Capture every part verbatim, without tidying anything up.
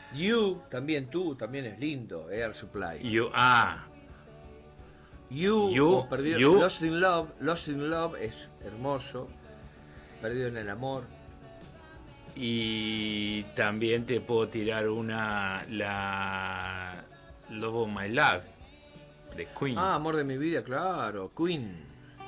You, también tú, también es lindo, Air Supply. You, ah, You, You, o perdido, You. Lost in Love, Lost in Love es hermoso. Perdido en el amor. y también te puedo tirar una, la Love of My Life, de Queen. Ah, amor de mi vida, claro. Queen.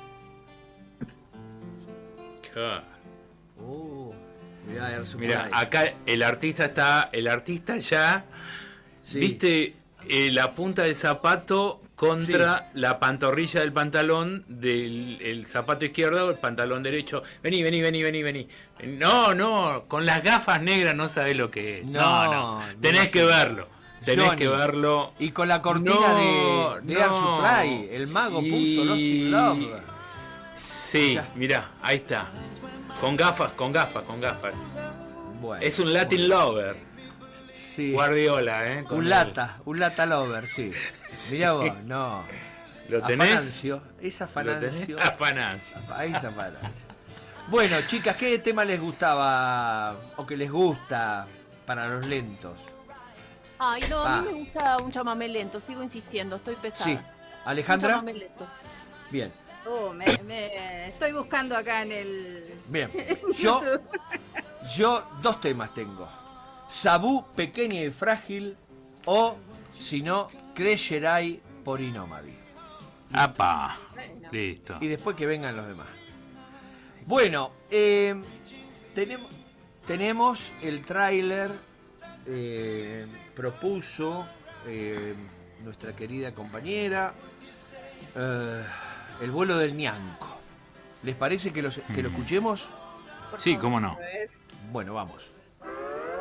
Claro. Uh, mirá, Air Supply. Mira, acá el artista está, el artista ya, Sí. viste eh, la punta del zapato contra la pantorrilla del pantalón, del el zapato izquierdo, el pantalón derecho. Vení, vení, vení, vení, vení. No, no, con las gafas negras no sabés lo que es. No, No, no, tenés me que imagino. verlo. Tenés Johnny. que verlo. Y con la cortina No, de, de no. Air Supply, el mago Y- puso Lost in Love. Sí, Ya. mirá, ahí está. Con gafas, con gafas, con gafas. Bueno, Es un Latin lover. sí. Guardiola, ¿eh? Con Un el- lata, un lata lover, sí. Mirá vos, no. ¿Lo tenés? Afanancio, es ¿Lo tenés? Afanancio. Afanancio. Ahí es Afanancio. Bueno, chicas, ¿qué tema les gustaba o que les gusta para los lentos? Ay, no, a mí Ah. me gusta un chamamé lento, sigo insistiendo, estoy pesada. Sí. Un Alejandra, chamamé lento. bien, Oh, me, me- estoy buscando acá en el... bien. en Yo, YouTube. yo dos temas tengo. Sabú, pequeña y frágil, o, si no, Crescerai por Inómadi. ¡Apa! Bueno. Listo. Y después que vengan los demás. Bueno, eh, tenemos, tenemos el tráiler, eh, propuso eh, nuestra querida compañera, eh, El vuelo del ñanco. ¿Les parece que, los- que lo escuchemos? Por Sí, favor, cómo no. a ver. Bueno, vamos.